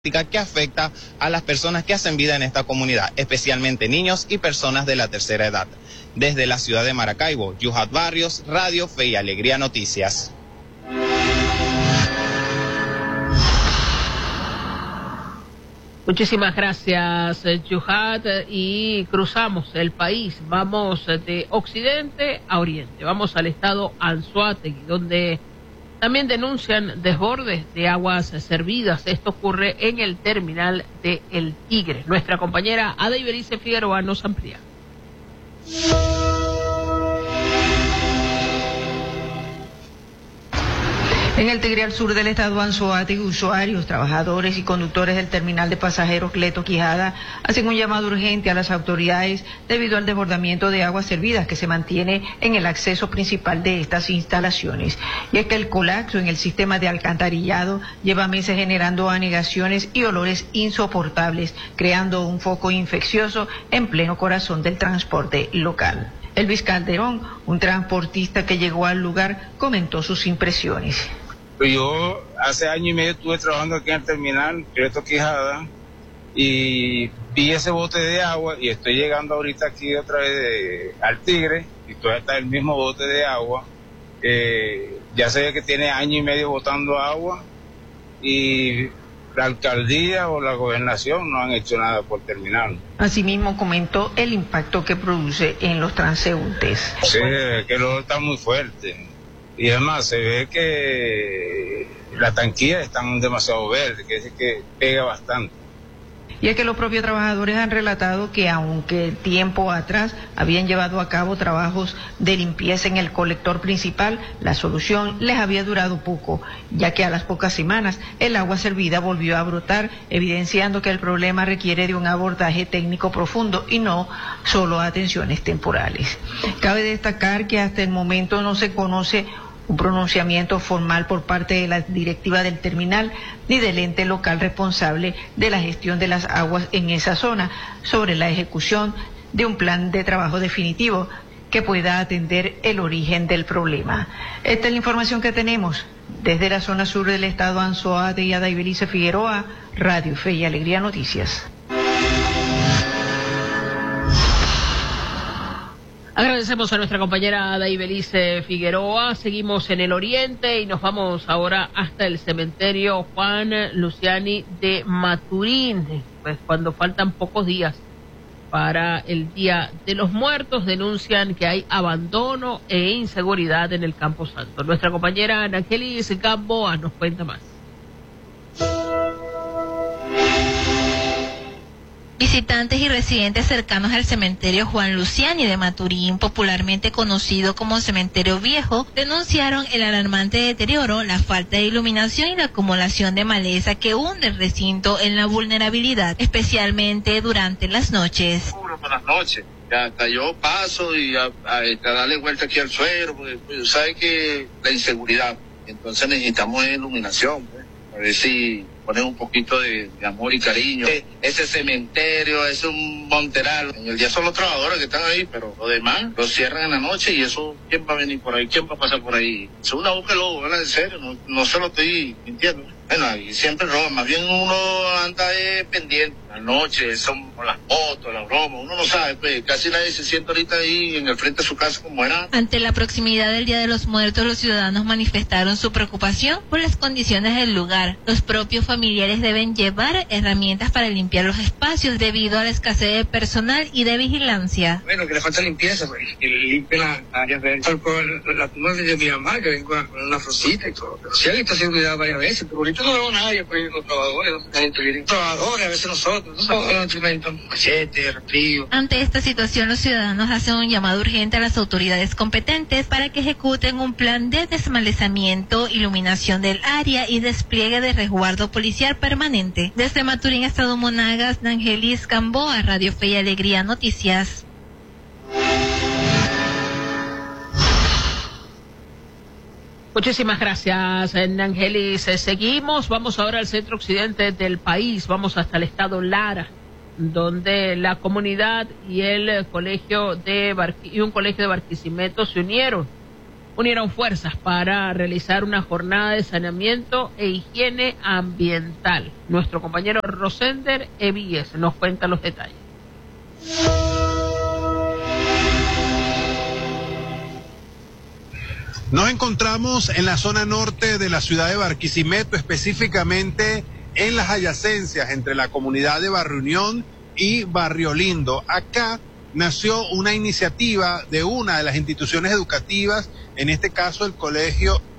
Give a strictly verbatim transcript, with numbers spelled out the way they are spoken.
que afecta a las personas que hacen vida en esta comunidad, especialmente niños y personas de la tercera edad. Desde la ciudad de Maracaibo, Yuhat Barrios, Radio Fe y Alegría Noticias. Muchísimas gracias, Yuhat, y cruzamos el país. Vamos de occidente a oriente. Vamos al estado Anzoátegui, donde también denuncian desbordes de aguas servidas. Esto ocurre en el terminal de El Tigre. Nuestra compañera Ada Iberice Figueroa nos amplía. En el Tigre, al sur del estado Anzoátegui, usuarios, trabajadores y conductores del terminal de pasajeros Cleto Quijada hacen un llamado urgente a las autoridades debido al desbordamiento de aguas servidas que se mantiene en el acceso principal de estas instalaciones. Y es que el colapso en el sistema de alcantarillado lleva meses generando anegaciones y olores insoportables, creando un foco infeccioso en pleno corazón del transporte local. Elvis Calderón, un transportista que llegó al lugar, comentó sus impresiones. Yo hace año y medio estuve trabajando aquí en el terminal, Cleto Quijada, y vi ese bote de agua y estoy llegando ahorita aquí otra vez de, al Tigre, y todavía está el mismo bote de agua. Eh, ya se ve que tiene año y medio botando agua y la alcaldía o la gobernación no han hecho nada por terminarlo. Asimismo comentó el impacto que produce en los transeúntes. Sí, que el olor está muy fuerte. Y además se ve que las tanquillas están demasiado verdes, que es que pega bastante. Y es que los propios trabajadores han relatado que aunque tiempo atrás habían llevado a cabo trabajos de limpieza en el colector principal, la solución les había durado poco, ya que a las pocas semanas el agua servida volvió a brotar, evidenciando que el problema requiere de un abordaje técnico profundo y no solo atenciones temporales. Cabe destacar que hasta el momento no se conoce un pronunciamiento formal por parte de la directiva del terminal ni del ente local responsable de la gestión de las aguas en esa zona sobre la ejecución de un plan de trabajo definitivo que pueda atender el origen del problema. Esta es la información que tenemos desde la zona sur del estado Anzoátegui y Ada Iberice Figueroa, Radio Fe y Alegría Noticias. Agradecemos a nuestra compañera Ada Iberice Figueroa. Seguimos en el oriente y nos vamos ahora hasta el cementerio Juan Luciani de Maturín. Pues cuando faltan pocos días para el Día de los Muertos, denuncian que hay abandono e inseguridad en el Campo Santo. Nuestra compañera Anakelis Gamboa nos cuenta más. Visitantes y residentes cercanos al cementerio Juan Luciani de Maturín, popularmente conocido como Cementerio Viejo, denunciaron el alarmante deterioro, la falta de iluminación y la acumulación de maleza que hunde el recinto en la vulnerabilidad, especialmente durante las noches. Por las noches, ya hasta yo paso y a, a, a darle vuelta aquí al suelo, porque pues, sabe que la inseguridad, entonces necesitamos iluminación, pues, a ver si poner un poquito de, de amor y cariño. Ese cementerio es un monteral. En el día son los trabajadores que están ahí, pero lo demás lo cierran en la noche y eso, ¿quién va a venir por ahí? ¿Quién va a pasar por ahí? Es una boca de lobo, ¿verdad? En serio, no, no se lo estoy mintiendo. Bueno, ahí siempre roban, más bien uno anda eh, pendiente. La noche son las motos, las bromas, uno no sabe, pues casi nadie se siente ahorita ahí en el frente de su casa como era. Ante la proximidad del Día de los Muertos, los ciudadanos manifestaron su preocupación por las condiciones del lugar. Los propios familiares deben llevar herramientas para limpiar los espacios debido a la escasez de personal y de vigilancia. Bueno, que le falta limpieza, pues, que limpien las áreas verdes. La, la tumba de mi mamá, que vengo a poner una frosita y todo. Pero sí ha visto seguridad varias veces, pero ahorita no veo a nadie, pues, los trabajadores, la gente viene. Trabajadores, a veces nosotros, no instrumentos, machete, rastrillo. Ante esta situación, los ciudadanos hacen un llamado urgente a las autoridades competentes para que ejecuten un plan de desmalezamiento, iluminación del área y despliegue de resguardo policial permanente. Desde Maturín, Estado Monagas, Nangelis Gamboa, Radio Fe y Alegría Noticias. Muchísimas gracias, Nangelis. Seguimos, vamos ahora al centro occidente del país, vamos hasta el estado Lara, donde la comunidad y el colegio de Bar- y un colegio de Barquisimeto se unieron unieron fuerzas para realizar una jornada de saneamiento e higiene ambiental. Nuestro compañero Rosender Evíes nos cuenta los detalles. Nos encontramos en la zona norte de la ciudad de Barquisimeto, específicamente en las adyacencias entre la comunidad de Barrio Unión y Barrio Lindo. Acá nació una iniciativa de una de las instituciones educativas, en este caso el Colegio